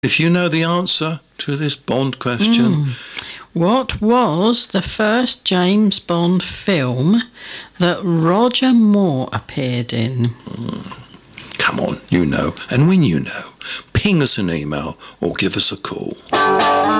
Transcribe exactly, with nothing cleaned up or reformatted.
If you know the answer to this Bond question... Mm. What was the first James Bond film that Roger Moore appeared in? Mm. Come on, you know. And when you know, ping us an email or give us a call.